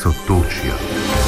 sotočja.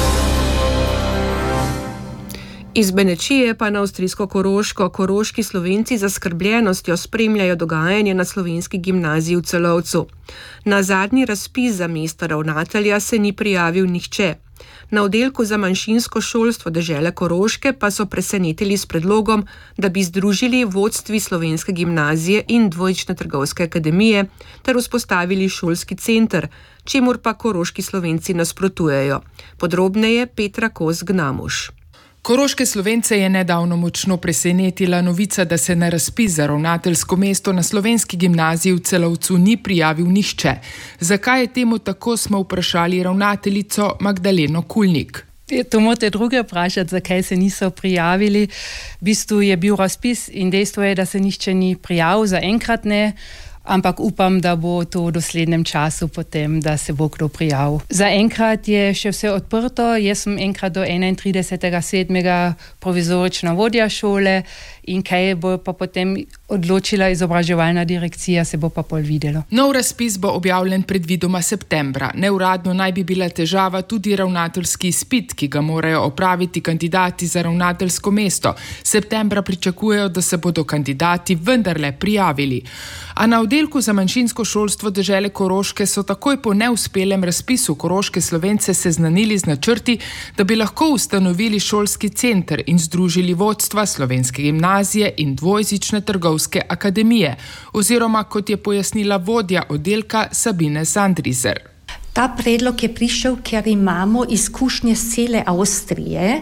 Iz Benečije pa na avstrijsko-koroško koroški Slovenci z zaskrbljenostjo spremljajo dogajanje na slovenski gimnaziji v Celovcu. Na zadnji razpis za mesto ravnatelja se ni prijavil nihče. Na oddelku za manjšinsko šolstvo dežele Koroške pa so presenetili s predlogom, da bi združili vodstvi slovenske gimnazije in dvojezične trgovske akademije ter vzpostavili šolski center, čemur pa koroški Slovenci nasprotujejo. Podrobneje Petra Kos-Gnamuš. Koroške Slovence je nedavno močno presenetila novica, da se na razpis za ravnateljsko mesto na slovenski gimnaziji v Celovcu ni prijavil nihče. Zakaj je temu tako, smo vprašali ravnateljico Magdaleno Kulnik. To morate druge vprašati, zakaj se niso prijavili. V bistvu je bil razpis in dejstvo je, da se nihče ni prijavil, zaenkrat ne. Ampak upam, da bo to v doslednem času potem, da se bo kdo prijavil. Zaenkrat je še vse odprto. Jaz sem enkrat do 31.7. provizorična vodja šole in kaj bo pa potem odločila izobraževalna direkcija, se bo pa pol videlo. Nov razpis bo objavljen predvidoma septembra. Neuradno naj bi bila težava tudi ravnateljski izpit, ki ga morajo opraviti kandidati za ravnateljsko mesto. Septembra pričakujejo, da se bodo kandidati vendarle prijavili. A na oddelku za manjšinsko šolstvo dežele Koroške so takoj po neuspelem razpisu koroške Slovence seznanili z načrti, da bi lahko ustanovili šolski center in združili vodstva slovenske gimnazije in dvojezične trgovske akademije, oziroma kot je pojasnila vodja oddelka Sabine Sandriser. Ta predlog je prišel, ker imamo izkušnje z cele Avstrije,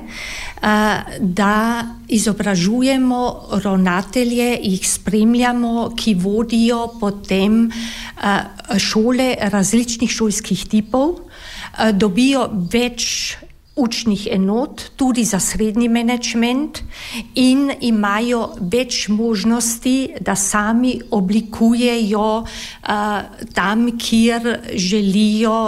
da izobražujemo ravnatelje, jih spremljamo, ki vodijo potem šole različnih šolskih tipov, dobijo več učnih enot, tudi za srednji menedžment in imajo več možnosti, da sami oblikujejo tam, kjer želijo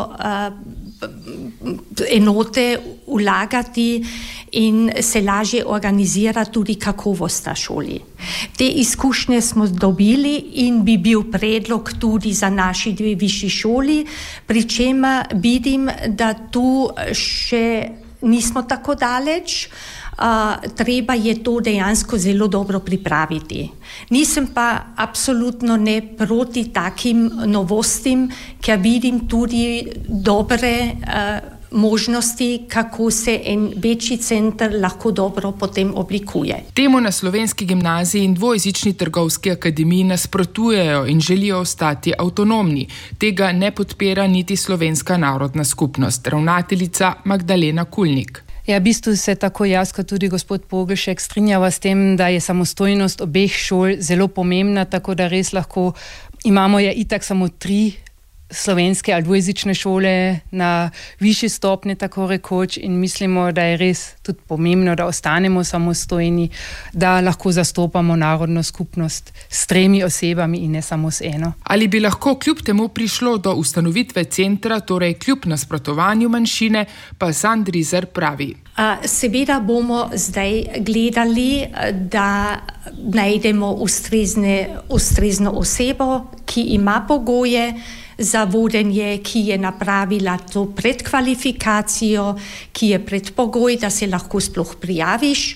enote vlagati in se lažje organizira tudi kakovost na šoli. Te izkušnje smo dobili in bi bil predlog tudi za naši dve višji šoli, pri čemer vidim, da tu še nismo tako daleč. Treba je to dejansko zelo dobro pripraviti. Nisem pa absolutno ne proti takim novostim, ker vidim tudi dobre možnosti, kako se en večji center lahko dobro potem oblikuje. Temu na slovenski gimnaziji in dvojezični trgovski akademiji nasprotujejo in želijo ostati avtonomni. Tega ne podpira niti Slovenska narodna skupnost. Ravnateljica Magdalena Kulnik. Ja, v bistvu se tako jaz kot tudi gospod Pogelšek strinjava s tem, da je samostojnost obeh šol zelo pomembna, tako da res lahko imamo itak samo 3 slovenske ali dvojezične šole na višji stopnji, tako rekoč, in mislimo, da je res tudi pomembno, da ostanemo samostojni, da lahko zastopamo narodno skupnost s 3 osebami in ne samo s eno. Ali bi lahko kljub temu prišlo do ustanovitve centra, torej kljub nasprotovanju manjšine, pa Sandriser pravi. Seveda bomo zdaj gledali, da najdemo ustrezno osebo, ki ima pogoje za vodenje, ki je napravila to predkvalifikacijo, ki je predpogoj, da se lahko sploh prijaviš.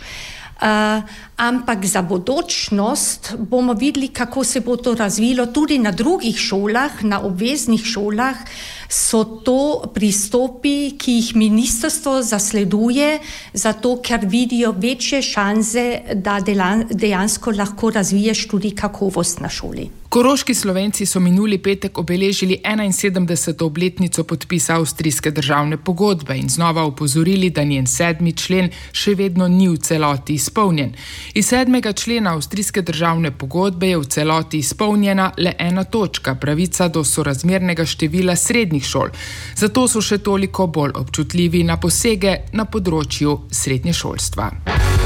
Ampak za bodočnost bomo videli, kako se bo to razvilo tudi na drugih šolah, na obveznih šolah. So to pristopi, ki jih ministrstvo zasleduje, zato ker vidijo večje šanse, da dejansko lahko razviješ tudi kakovost na šoli. Koroški Slovenci so minuli petek obeležili 71. obletnico podpisa avstrijske državne pogodbe in znova opozorili, da njen 7. člen še vedno ni v celoti izpolnjen. Iz 7. člena avstrijske državne pogodbe je v celoti izpolnjena le ena točka, pravica do sorazmernega števila srednjih šol. Zato so še toliko bolj občutljivi na posege na področju srednješolstva.